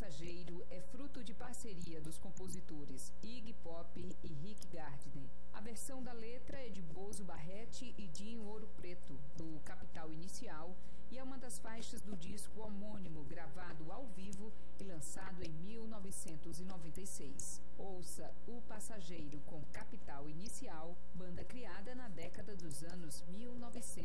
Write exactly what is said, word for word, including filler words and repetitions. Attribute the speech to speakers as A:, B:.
A: Passageiro é fruto de parceria dos compositores Iggy Pop e Rick Gardner. A versão da letra é de Bozo Barrete e Dinho Ouro Preto, do Capital Inicial, e é uma das faixas do disco homônimo gravado ao vivo e lançado em mil novecentos e noventa e seis. Ouça O Passageiro com Capital Inicial, banda criada na década dos anos mil novecentos